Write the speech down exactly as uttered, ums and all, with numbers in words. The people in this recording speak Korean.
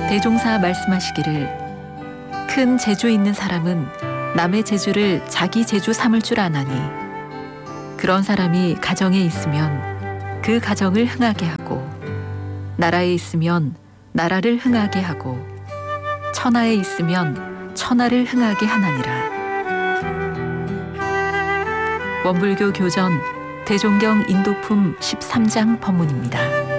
대종사 말씀하시기를 큰 재주 있는 사람은 남의 재주를 자기 재주 삼을 줄 아나니 그런 사람이 가정에 있으면 그 가정을 흥하게 하고 나라에 있으면 나라를 흥하게 하고 천하에 있으면 천하를 흥하게 하나니라. 원불교 교전 대종경 인도품 십삼 장 법문입니다.